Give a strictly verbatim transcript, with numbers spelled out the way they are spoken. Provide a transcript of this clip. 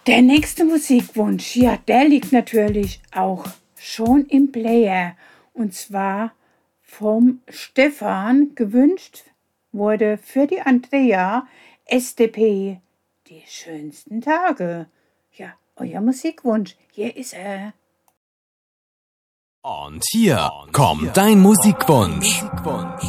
Der nächste Musikwunsch, ja, der liegt natürlich auch schon im Player. Und zwar vom Stefan gewünscht wurde für die Andrea S D P die schönsten Tage. Ja, euer Musikwunsch, hier ist er. Und hier kommt dein Musikwunsch.